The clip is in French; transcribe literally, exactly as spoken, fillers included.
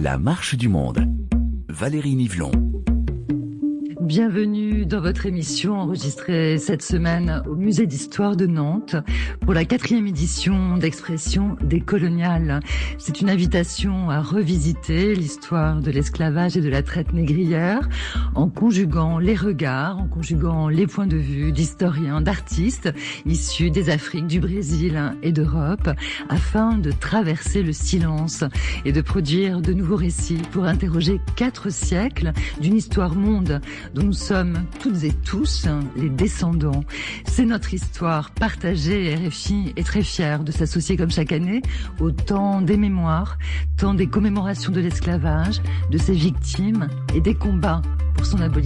La marche du monde. Valérie Nivelon. Bienvenue dans votre émission enregistrée cette semaine au Musée d'Histoire de Nantes pour la quatrième édition d'Expressions décoloniales. C'est une invitation à revisiter l'histoire de l'esclavage et de la traite négrière en conjuguant les regards, en conjuguant les points de vue d'historiens, d'artistes issus des Afriques, du Brésil et d'Europe afin de traverser le silence et de produire de nouveaux récits pour interroger quatre siècles d'une histoire monde dont nous sommes toutes et tous les descendants. C'est notre histoire partagée et R F I est très fière de s'associer comme chaque année au temps des mémoires, temps des commémorations de l'esclavage, de ses victimes et des combats pour son abolition.